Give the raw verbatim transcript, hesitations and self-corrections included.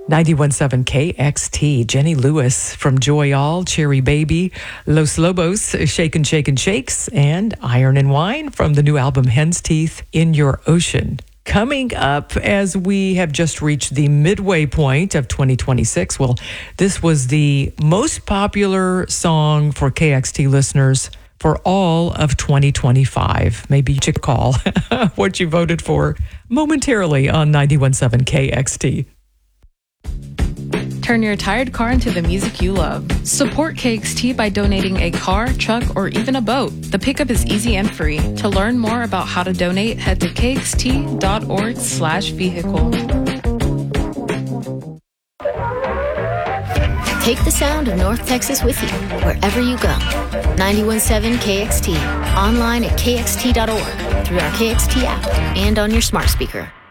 ninety-one point seven K X T, Jenny Lewis from Joy All, Cherry Baby, Los Lobos, Shake and Shake and Shakes, and Iron and Wine from the new album Hen's Teeth, In Your Ocean. Coming up, as we have just reached the midway point of twenty twenty-six, well, this was the most popular song for K X T listeners for all of twenty twenty-five. Maybe you should call what you voted for momentarily on ninety-one point seven K X T. Turn your tired car into the music you love. Support K X T by donating a car, truck, or even a boat. The pickup is easy and free. To learn more about how to donate, head to kxt.org slash vehicle. Take the sound of North Texas with you wherever you go. ninety-one point seven K X T. Online at k x t dot org, through our K X T app, and on your smart speaker.